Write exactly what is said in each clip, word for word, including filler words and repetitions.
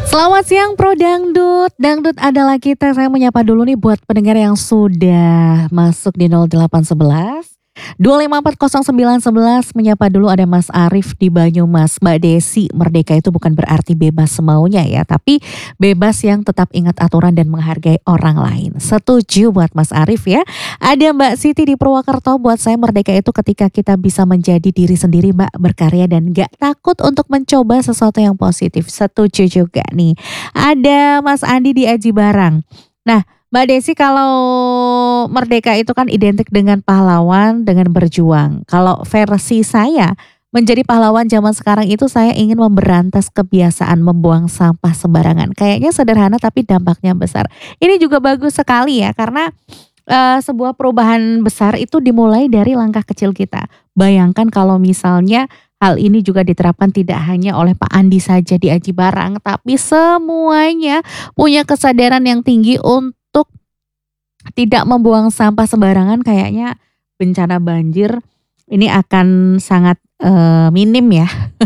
Selamat siang Pro Dangdut, Dangdut adalah kita. Saya menyapa dulu nih buat pendengar yang sudah masuk di nol delapan sebelas dua lima empat nol sembilan sebelas. Menyapa dulu ada Mas Arif di Banyumas. Mbak Desi, merdeka itu bukan berarti bebas semaunya ya, tapi bebas yang tetap ingat aturan dan menghargai orang lain. Setuju buat Mas Arif ya. Ada Mbak Siti di Purwokerto, buat saya merdeka itu ketika kita bisa menjadi diri sendiri Mbak, berkarya dan gak takut untuk mencoba sesuatu yang positif. Setuju juga nih. Ada Mas Andi di Aji Barang. Nah, Mbak Desi, kalau merdeka itu kan identik dengan pahlawan, dengan berjuang. Kalau versi saya menjadi pahlawan zaman sekarang itu, saya ingin memberantas kebiasaan membuang sampah sembarangan. Kayaknya sederhana tapi dampaknya besar. Ini juga bagus sekali ya, karena uh, sebuah perubahan besar itu dimulai dari langkah kecil kita. Bayangkan kalau misalnya hal ini juga diterapkan tidak hanya oleh Pak Andi saja di Aji Barang, tapi semuanya punya kesadaran yang tinggi untuk tidak membuang sampah sembarangan, kayaknya bencana banjir ini akan sangat uh, minim ya.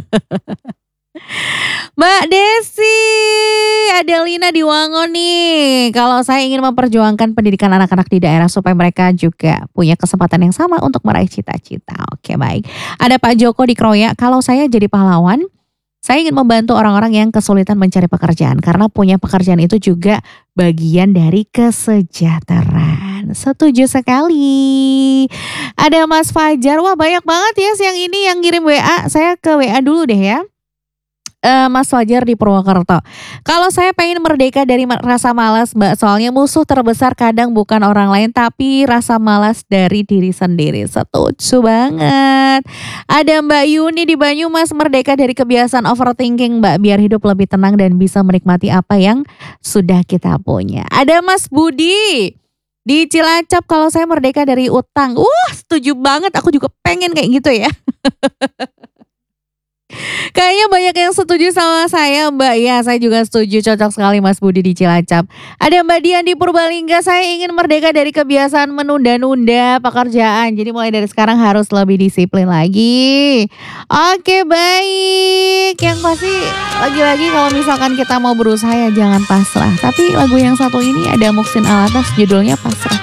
Mbak Desi, ada Lina di Wangon nih. Kalau saya ingin memperjuangkan pendidikan anak-anak di daerah supaya mereka juga punya kesempatan yang sama untuk meraih cita-cita. Oke, baik. Ada Pak Joko di Kroya. Kalau saya jadi pahlawan, saya ingin membantu orang-orang yang kesulitan mencari pekerjaan, karena punya pekerjaan itu juga bagian dari kesejahteraan. Setuju sekali. Ada Mas Fajar. Wah, banyak banget ya siang ini yang kirim W A. Saya ke W A dulu deh ya. Uh, Mas Fajar di Purwokerto. Kalau saya pengen merdeka dari rasa malas Mbak, soalnya musuh terbesar kadang bukan orang lain tapi rasa malas dari diri sendiri. Setuju banget. Ada Mbak Yuni di Banyumas, merdeka dari kebiasaan overthinking Mbak, biar hidup lebih tenang dan bisa menikmati apa yang sudah kita punya. Ada Mas Budi di Cilacap, kalau saya merdeka dari utang. Wah, setuju banget, aku juga pengen kayak gitu ya. Kayaknya banyak yang setuju sama saya Mbak. Ya, saya juga setuju, cocok sekali Mas Budi di Cilacap. Ada Mbak Dian di Purbalingga, saya ingin merdeka dari kebiasaan menunda-nunda pekerjaan. Jadi mulai dari sekarang harus lebih disiplin lagi. Oke, baik. Yang pasti lagi-lagi kalau misalkan kita mau berusaha ya jangan pasrah. Tapi lagu yang satu ini ada Muhsin Alatas, judulnya Pasrah.